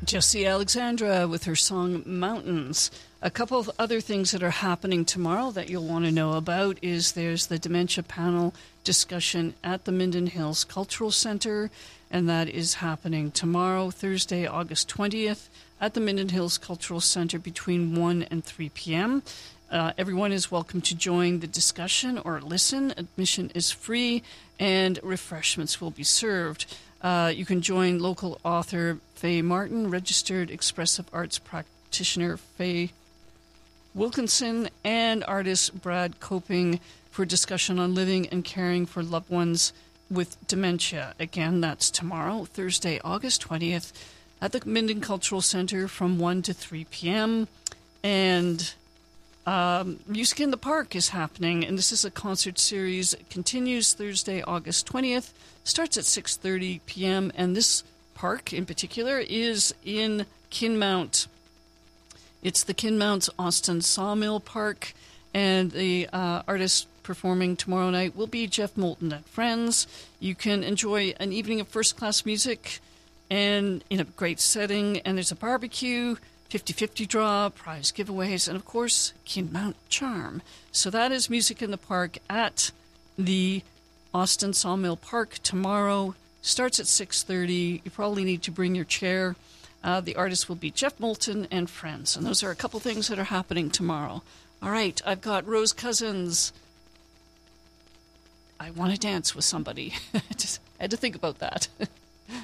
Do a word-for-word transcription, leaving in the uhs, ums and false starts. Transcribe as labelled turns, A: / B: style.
A: Jessie Alexandra with her song Mountains. A couple of other things that are happening tomorrow that you'll want to know about is there's the dementia panel discussion at the Minden Hills Cultural Center, and that is happening tomorrow, Thursday, August twentieth, at the Minden Hills Cultural Center between one and three p.m. Uh, everyone is welcome to join the discussion or listen. Admission is free, and refreshments will be served. Uh, you can join local author Faye Martin, registered expressive arts practitioner Faye Wilkinson, and artist Brad Coping for discussion on living and caring for loved ones with dementia. Again, that's tomorrow, Thursday, August twentieth, at the Minden Cultural Center from one to three p.m. And um, Music in the Park is happening, and this is a concert series. It continues Thursday, August twentieth, starts at six thirty p.m., and this park in particular is in Kinmount. It's the Kinmount Austin Sawmill Park, and the uh, artist performing tomorrow night will be Jeff Moulton and Friends. You can enjoy an evening of first-class music and in a great setting, and there's a barbecue, fifty-fifty draw, prize giveaways, and of course, Kinmount Charm. So that is Music in the Park at the Austin Sawmill Park tomorrow. Starts at six thirty. You probably need to bring your chair. Uh, the artist will be Jeff Moulton and Friends. And those are a couple things that are happening tomorrow. All right, I've got Rose Cousins. I want to dance with somebody. Just had to think about that.